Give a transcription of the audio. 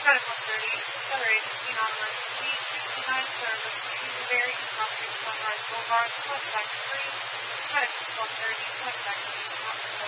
Medical 30, Accelerated Phenom Emergency, 69 service, Dewberry, crossing Sunrise Boulevard, contact 3, Medical 1230, contact 8,